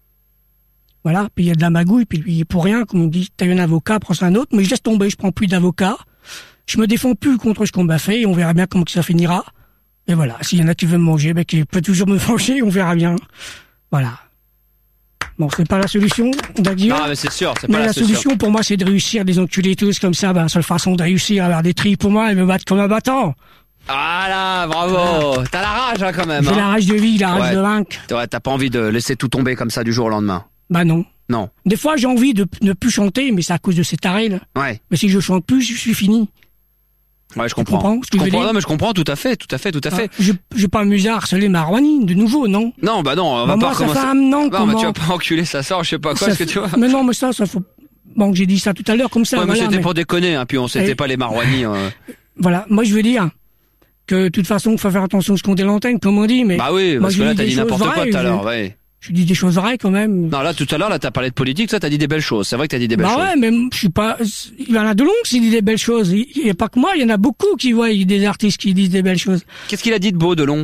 Voilà, puis il y a de la magouille, puis pour rien, comme on dit, t'as eu un avocat, prends un autre, mais je laisse tomber, je prends plus d'avocat, je me défends plus contre ce qu'on m'a fait, et on verra bien comment que ça finira. Et voilà, s'il y en a qui veulent me manger, ben qui peut toujours me manger, on verra bien. Voilà. Bon, c'est pas la solution, d'ailleurs. Non, mais c'est sûr, c'est pas la solution pour moi, c'est de réussir, des enculés tous comme ça, ben, la seule façon de réussir, avoir des trilles pour moi, et me battre comme un battant. Ah là, bravo. T'as la rage, hein, quand même. J'ai la rage de vie, la rage de vaincre. Ouais, t'as pas envie de laisser tout tomber comme ça du jour au lendemain. Bah non. Non. Des fois, j'ai envie de ne plus chanter, mais c'est à cause de ces tarés, là. Ouais. Mais si je chante plus, je suis fini. Ouais, je comprends. Ce que je veux dire? Non, mais je comprends tout à fait. Je vais pas m'amuser à harceler Marouani, de nouveau, non? Non, bah non, on va pas recommencer. Non, bah tu vas pas enculer sa sœur, je sais pas quoi, est-ce que tu vois? Mais non, mais ça faut... Bon, j'ai dit ça tout à l'heure, comme ça. Ouais, voilà, mais c'était pour déconner, hein, puis on s'était pas les Marouani. Voilà, moi je veux dire que de toute façon, il faut faire attention à ce qu'on dit à l'antenne, comme on dit, mais... Bah oui, parce que là, t'as dit n'importe quoi tout à l'heure, ouais. Je dis des choses vraies quand même. Non, là, tout à l'heure, là, t'as parlé de politique, ça, t'as dit des belles choses. C'est vrai que t'as dit des belles choses. Bah ouais, mais je suis pas, il y en a de longues qui disent des belles choses. Il y a pas que moi, il y en a beaucoup qui voient des artistes qui disent des belles choses. Qu'est-ce qu'il a dit de beau, Delon?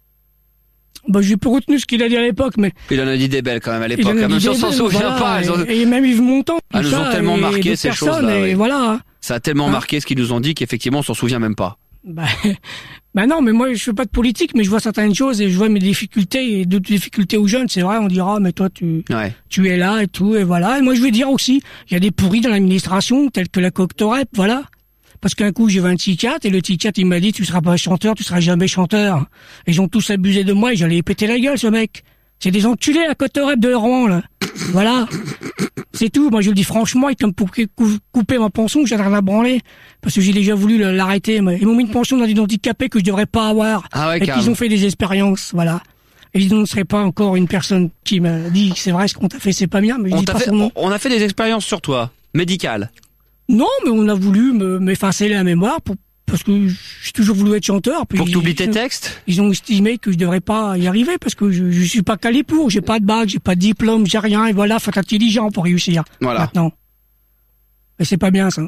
Bah, j'ai pas retenu ce qu'il a dit à l'époque, mais... Il en a dit des belles quand même à l'époque. Même si on s'en souvient pas. Et même Yves Montand. Elles nous ont tellement marqué ces choses-là. Et voilà. Ça a tellement marqué ce qu'ils nous ont dit qu'effectivement on s'en souvient même pas. Bah non, mais moi je fais pas de politique, mais je vois certaines choses et je vois mes difficultés et d'autres difficultés aux jeunes. C'est vrai, on dira, mais toi tu es là et tout, et voilà. Et moi je veux dire aussi, il y a des pourris dans l'administration, tels que la Coctorep, voilà. Parce qu'un coup j'ai vu un psychiatre et le psychiatre il m'a dit tu seras pas chanteur, tu seras jamais chanteur. Et ils ont tous abusé de moi et j'allais péter la gueule ce mec. C'est des enculés la Coctorep de Rouen là. Voilà. C'est tout. Moi je le dis franchement, ils comme pour couper ma pension, j'ai rien à branler. Parce que j'ai déjà voulu l'arrêter. Ils m'ont mis une pension dans des handicapés que je devrais pas avoir. Ah ouais, et qu'ils ont fait des expériences, voilà. Et ils ne seraient pas encore une personne qui m'a dit c'est vrai ce qu'on t'a fait c'est pas bien, mais je dis pas son nom. On a fait des expériences sur toi, médicales. Non, mais on a voulu m'effacer la mémoire parce que j'ai toujours voulu être chanteur. Puis pour que t'oublies tes textes? Ils ont estimé que je devrais pas y arriver parce que je suis pas calé pour, j'ai pas de bac, j'ai pas de diplôme, j'ai rien, et voilà, faut être intelligent pour réussir. Voilà. Maintenant. Et c'est pas bien, ça.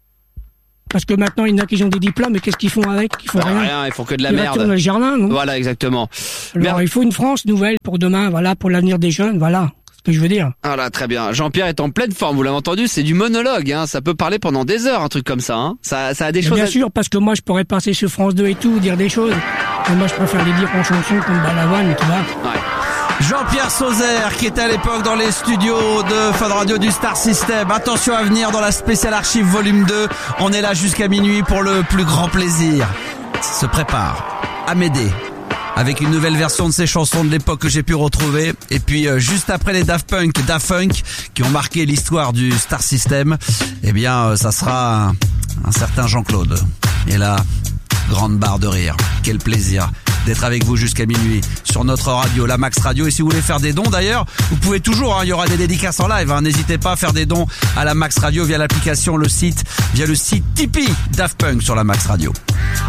Parce que maintenant, il y en a qui ont des diplômes, mais qu'est-ce qu'ils font avec? Ils font rien. Ils font que de la merde. Ils retournent dans le jardin, non? Voilà, exactement. Alors, il faut une France nouvelle pour demain, voilà, pour l'avenir des jeunes, voilà. Ce que je veux dire. Ah là, très bien. Jean-Pierre est en pleine forme, vous l'avez entendu, c'est du monologue, hein. Ça peut parler pendant des heures, un truc comme ça, hein. Ça a des choses. Bien sûr, parce que moi, je pourrais passer sur France 2 et tout, dire des choses. Mais moi, je préfère les dire en chanson comme Balavoine, tu vois. Ouais. Jean-Pierre Sauzère, qui était à l'époque dans les studios de Fun Radio du Star System. Attention à venir dans la spéciale archive volume 2. On est là jusqu'à minuit pour le plus grand plaisir. Se prépare à m'aider avec une nouvelle version de ces chansons de l'époque que j'ai pu retrouver. Et puis juste après les Daft Punk qui ont marqué l'histoire du Star System, eh bien ça sera un certain Jean-Claude. Et là, grande barre de rire. Quel plaisir d'être avec vous jusqu'à minuit sur notre radio, la Max Radio. Et si vous voulez faire des dons d'ailleurs, vous pouvez toujours, hein, il y aura des dédicaces en live, hein. N'hésitez pas à faire des dons à la Max Radio via l'application, le site, via le site Tipeee Daft Punk sur la Max Radio.